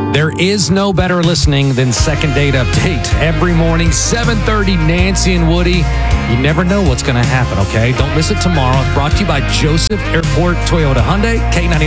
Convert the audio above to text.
There is no better listening than Second Date Update. Every morning, 7:30, Nancy and Woody. You never know what's going to happen, okay? Don't miss it tomorrow. Brought to you by Joseph Airport Toyota Hyundai, K99.